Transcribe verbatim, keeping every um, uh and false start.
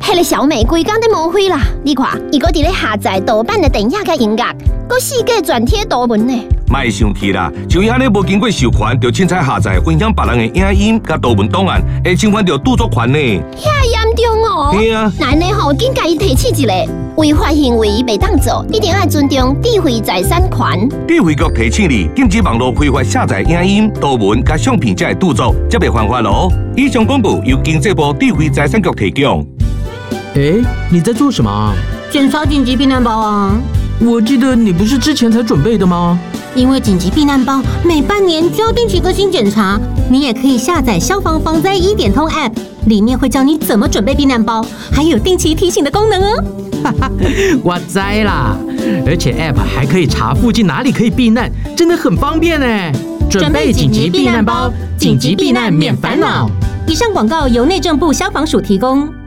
迄个小美规工在无灰啦！你看，伊搁伫咧下载盗版的电影甲音乐，搁四界转贴图文呢。 莫生气啦，像伊安尼无经过授权，就凊彩下载分享别人的影音甲图文档案，会侵犯到著作权呢。 遐严重哦！ 对啊， 那呢吼，紧甲伊提起一个违法行为袂当做，一定要尊重智慧财产权。 智慧局提醒你，禁止网络非法下载影音、图文甲相片才会著作，则袂犯法咯。以上广告由经济部智慧财产局提供。 哎，你在做什么啊？ 检查紧急避难包啊！ 我记得你不是之前才准备的吗？ 因为紧急避难包每半年就要定期更新检查，你也可以下载消防防灾一点通 App， 里面会教你怎么准备避难包，还有定期提醒的功能哦。 哈哈，我知啦，而且 App 还可以查附近哪里可以避难，真的很方便呢。准备紧急避难包，紧急避难免烦恼。 以上广告由内政部消防署提供。